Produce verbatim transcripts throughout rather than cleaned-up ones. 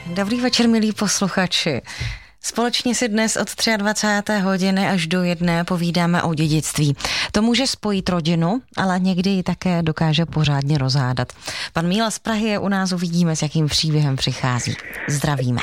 Dobrý večer, milí posluchači. Společně si dnes od dvacáté třetí hodiny až do jedné povídáme o dědictví. To může spojit rodinu, ale někdy ji také dokáže pořádně rozhádat. Pan Míla z Prahy je u nás, uvidíme, s jakým příběhem přichází. Zdravíme.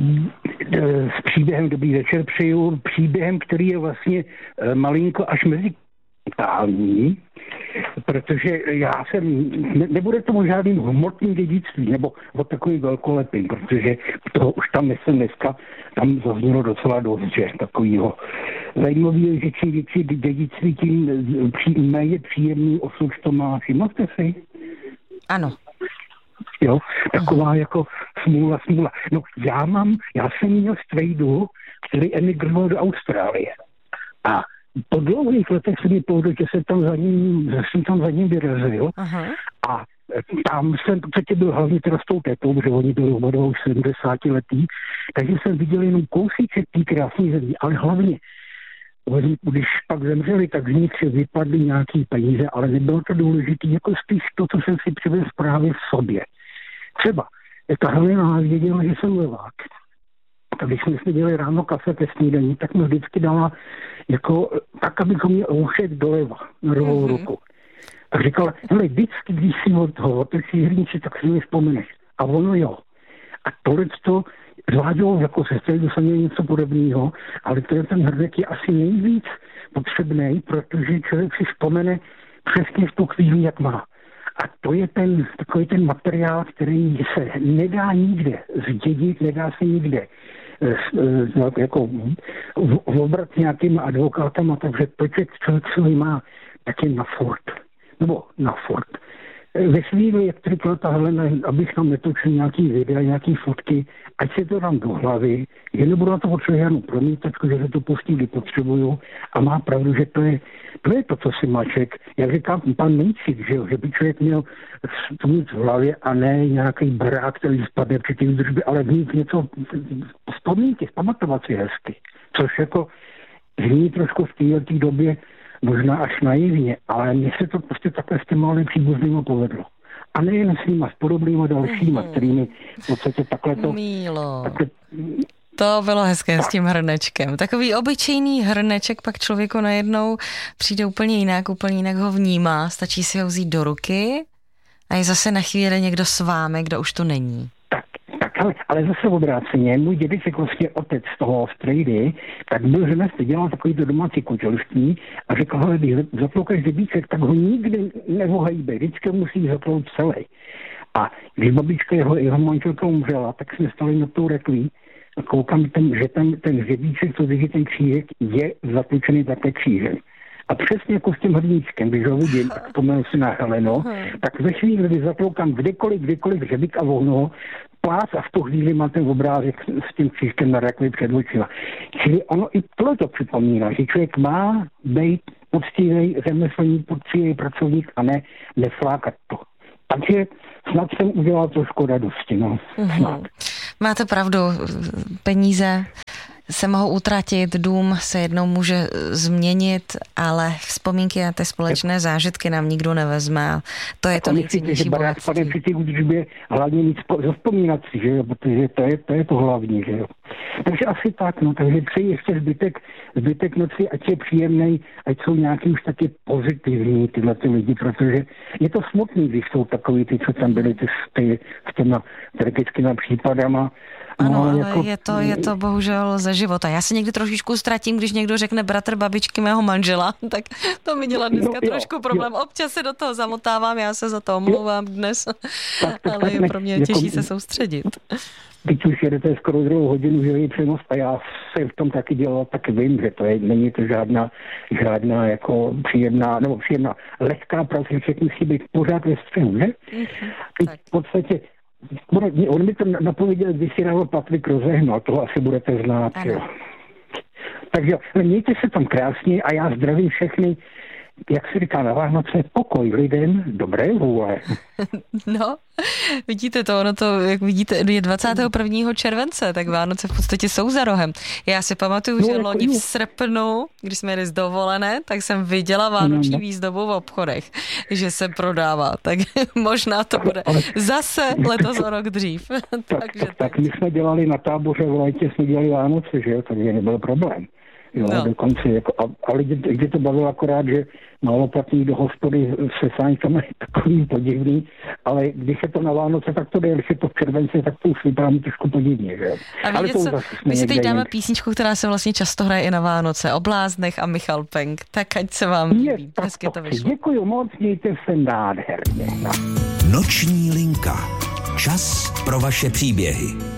S příběhem, dobrý večer přeju, příběhem, který je vlastně malinko až mezi totální, protože já jsem, ne, nebude tomu žádným hmotným dědictví, nebo o takovým velkolepým, protože toho už tam myslím dneska, tam zaznělo docela dost, že takovýho. Zajímavé je, že čím větší dědictví, tím pří, méně příjemný osud to má. Všiml jste si? Ano. Jo, taková uh-huh. jako smůla, smůla. No já mám, já jsem měl strejdu, který emigroval do Austrálie. A po dlouhých letech se mi povedlo, že jsem tam za ním, že jsem tam za ním vyrazil. Uh-huh. A tam jsem v podstatě byl hlavně teda s tou tetou, protože oni byli oba už sedmdesátiletí, takže jsem viděl jenom kousíček té krásné země, ale hlavně, když pak zemřeli, tak z nich se vypadly nějaký peníze, ale nebylo to důležité, jako spíš to, co jsem si přivez právě v sobě. Třeba, ta Helena věděla, že jsem levák. Tak když jsme si dělali ráno kafe ke snídaní, tak mi vždycky dala jako, tak, abychom měl oušek doleva na druhou mm-hmm. ruku. A říkala, hele, vždycky, když si od toho otočí hrníči, tak si mi vzpomeneš. A ono jo. A tohle to zvládlo jako sestry, to jsem měl něco podobného, ale to je ten hrnek je asi nejvíc potřebný, protože člověk si vzpomene přesně v tu chvíli, jak má. A to je ten, takový ten materiál, který se nedá nikde zdědit, nedá se nikde jako obrat nějakým advokátama, takže počet člověk svůj má, tak je na furt. Nebo na furt. Ve chvíli, jak řekla ta Helena, abych tam netočil nějaký videa, nějaký fotky, ať se to dám do hlavy, že nebudu na to potřebovat žádnou promítačku, že se to pustí, kdy potřebuju, a má pravdu, že to je, to je to, co si má člověk. Jak říkám, pan Mejcik, že, že by člověk měl to mít v hlavě a ne nějaký barák, který spadne při té údržbě, ale mít něco vzpomínky, pamatovat si hezky. Což jako zní trošku v této době možná až naivně, ale mně se to prostě takhle s těma malým příbuznýma povedlo. A nejen s nima, s podobnýma dalšíma, mm. kterými v podstatě takhle to... Mílo. Takhle... To bylo hezké s tím hrnečkem. Takový obyčejný hrneček pak člověku najednou přijde úplně jinak, úplně jinak ho vnímá. Stačí si ho vzít do ruky a je zase na chvíli někdo s vámi, kdo už to není. Ale, ale zase obráceně, můj dědeček, vlastně otec toho strejdy, tak byl ženec, dělal takovýto domácí kočelští a řekl, hele, když zatloukáš dědíček, tak ho nikdy nevohejbe, vždycky musí zatlout celý. A když babička jeho, jeho manželka umřela, tak jsme stali na tou rekví a koukám, ten, že ten, ten dědíček, co drží ten křížek, je zatlučený také křížem. A přesně jako s tím hrníčkem, když ho vidím, tak vzpomenu si na Helenu, tak ve chvíli, kdy zatloukám kdekoliv, kdekoliv hřebík a vohnu, plác a v tu chvíli má ten obrázek s tím křížkem na rakvi před očima. Čili ono i tohle to připomíná, že člověk má být poctivý řemeslník, poctivý pracovník a ne neflákat to. Takže snad jsem udělal trošku radosti, no. Mm-hmm. Máte pravdu, peníze se mohou utratit, dům se jednou může změnit, ale vzpomínky a ty společné zážitky nám nikdo nevezme. To je to nejcennější bohatství. Pane, při té údržbě hlavně nic zavzpomínat si, že jo, protože to je, to je to hlavní, že jo. Takže asi tak, no, takže přeji ještě zbytek, zbytek noci, ať je příjemnej, ať jsou nějaký už taky pozitivní tyhle ty lidi, protože je to smutný, když jsou takový ty, co tam byli ty, ty, s těma tragickými případama. Ano, no, ale jako... je, to, je to bohužel ze života. Já se někdy trošičku ztratím, když někdo řekne bratr babičky mého manžela, tak to mi dělá dneska no, trošku jo, problém. Jo. Občas se do toho zamotávám, já se za to omlouvám dnes, tak, tak, ale je pro mě jako, těžší se soustředit. Teď už jedete skoro druhou hodinu, že je přenos a já se v tom taky dělal, tak vím, že to je, není to žádná, žádná jako příjemná, nebo příjemná lehká práce, že musí být pořád ve střehu, že? Mm-hmm, teď v podstatě on mi to napověděl, když si dával Patrik rozehnal, toho asi budete znát, jo. Takže mějte se tam krásně a já zdravím všechny jak se říká na Vánoce, pokoj lidem, dobré vůle. No, vidíte to, ono to, jak vidíte, je dvacátého prvního července, tak Vánoce v podstatě jsou za rohem. Já si pamatuju, no, že jako loni v srpnu, když jsme jeli z dovolené, tak jsem viděla vánoční no, no. výzdobu v obchodech, že se prodává, tak možná to bude ale, zase letos o rok dřív. Tak, Takže tak, tak my jsme dělali na Táboře v létě, jsme dělali Vánoce, že jo, takže nebyl problém. Jo, no. dokonce, jako, a, a lidi, lidi to bavilo akorát, že maloplatní do hospody se sáňkami je takový podivný, ale když je to na Vánoce, tak to jde, když je to v červenci, tak to už vypadá trošku podivně, že jo. A víte co, my si teď dáme jen... písničku, která se vlastně často hraje i na Vánoce, o bláznech a Michal Penk, tak ať se vám líbí, hezky to vyšlo. Děkuju moc, mějte se nádherně. Noční linka. Čas pro vaše příběhy.